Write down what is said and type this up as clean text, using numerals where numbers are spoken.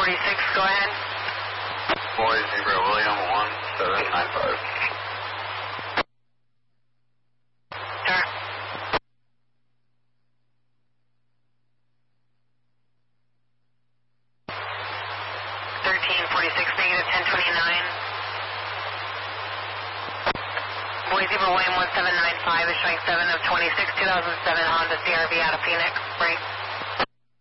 go ahead. Boy, Zebra William 1795. Sir. 1346, negative 1029. Boy, Zebra William 1795 is showing 7 of 26, 2007 Honda CRV out of Phoenix. Break.